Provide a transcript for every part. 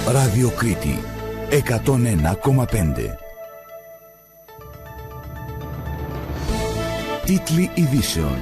Ραδιοκρίτη 101,5. Τίτλοι ειδήσεων.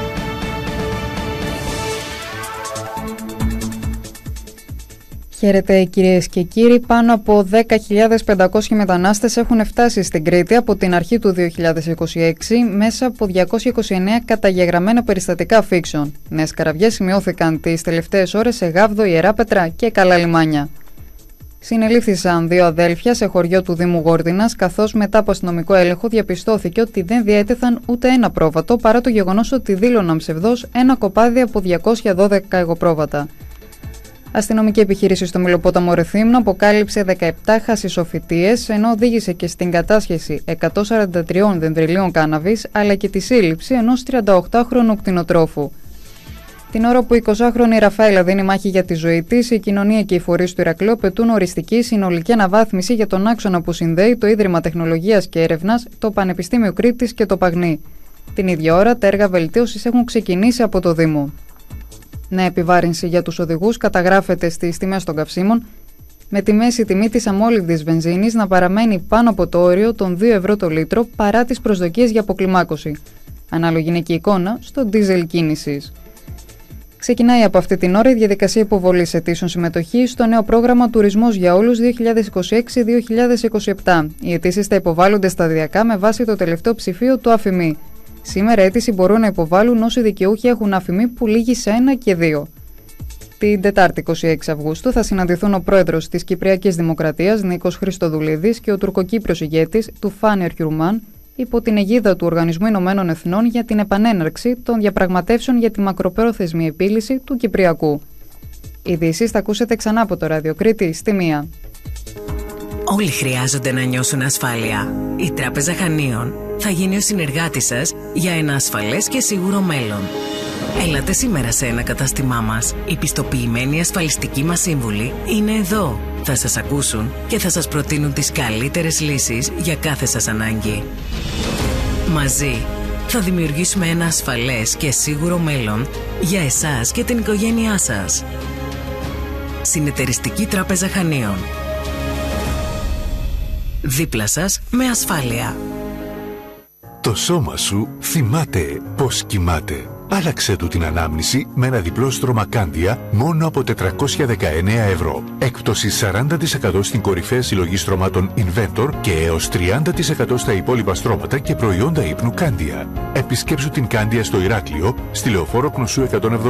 Χαίρετε κυρίες και κύριοι. Πάνω από 10.500 μετανάστες έχουν φτάσει στην Κρήτη από την αρχή του 2026 μέσα από 229 καταγεγραμμένα περιστατικά αφήξεων. Νέες καραβιές σημειώθηκαν τις τελευταίες ώρες σε Γάβδο, Ιεράπετρα και Καλά Λιμάνια. Συνελήφθησαν δύο αδέλφια σε χωριό του Δήμου Γόρδινας, καθώς μετά από αστυνομικό έλεγχο διαπιστώθηκε ότι δεν διέτεθαν ούτε ένα πρόβατο, παρά το γεγονός ότι δήλωναν ψευδώς ένα κοπάδι από 212 εγωπρόβατα. Αστυνομική επιχείρηση στο Μυλοπόταμο Ρεθύμνο αποκάλυψε 17 χασισοφυτίες, ενώ οδήγησε και στην κατάσχεση 143 δεντριλίων κάναβης, αλλά και τη σύλληψη ενός 38χρονου κτηνοτρόφου. Την ώρα που η 20χρονη Ραφαέλα δίνει μάχη για τη ζωή της, η κοινωνία και οι φορείς του Ηρακλείου απαιτούν οριστική συνολική αναβάθμιση για τον άξονα που συνδέει το Ίδρυμα Τεχνολογίας και Έρευνας, το Πανεπιστήμιο Κρήτης και το Παγνί. Την ίδια ώρα, τα έργα βελτίωσης έχουν ξεκινήσει από το Δήμο. Νέα επιβάρυνση για τους οδηγούς καταγράφεται στις τιμές των καυσίμων, με τη μέση τιμή της αμόλυβδης βενζίνης να παραμένει πάνω από το όριο των 2 ευρώ το λίτρο παρά τις προσδοκίες για αποκλιμάκωση. Ανάλογη είναι και η εικόνα στο ντίζελ κίνησης. Ξεκινάει από αυτή την ώρα η διαδικασία υποβολής αιτήσεων συμμετοχής στο νέο πρόγραμμα Τουρισμός για Όλους 2026-2027. Οι αιτήσεις θα υποβάλλονται σταδιακά με βάση το τελευταίο ψηφίο του ΑΦΜΗ. Σήμερα αίτηση μπορούν να υποβάλουν όσοι δικαιούχοι έχουν ΑΦΜΗ που λήγει σε 1 και 2. Την Τετάρτη 26 Αυγούστου θα συναντηθούν ο πρόεδρος της Κυπριακής Δημοκρατίας Νίκος Χριστοδουλίδης και ο τουρκοκύπριος ηγέτης του Φάνη Ερκιουρμάν υπό την αιγίδα του Οργανισμού Ηνωμένων Εθνών για την επανέναρξη των διαπραγματεύσεων για τη μακροπρόθεσμη επίλυση του Κυπριακού. Ειδήσεις θα ακούσετε ξανά από το Ραδιοκρίτη στη 1. Όλοι χρειάζονται να νιώσουν ασφάλεια. Η Τράπεζα Χανίων θα γίνει ο συνεργάτης σας για ένα ασφαλές και σίγουρο μέλλον. Έλατε σήμερα σε ένα κατάστημά μας. Οι πιστοποιημένοι ασφαλιστικοί μας σύμβουλοι είναι εδώ. Θα σας ακούσουν και θα σας προτείνουν τις καλύτερες λύσεις για κάθε σας ανάγκη. Μαζί θα δημιουργήσουμε ένα ασφαλές και σίγουρο μέλλον για εσάς και την οικογένειά σας. Συνεταιριστική Τράπεζα Χανίων. Δίπλα σας με ασφάλεια. Το σώμα σου θυμάται πώς κοιμάται. Άλλαξε του την ανάμνηση με ένα διπλό στρώμα Κάνδια μόνο από 419 ευρώ. Έκπτωση 40% στην κορυφαία συλλογή στρωμάτων Inventor και έως 30% στα υπόλοιπα στρώματα και προϊόντα ύπνου Κάνδια. Επισκέψου την Κάνδια στο Ηράκλειο, στη Λεωφόρο Κνωσού 170.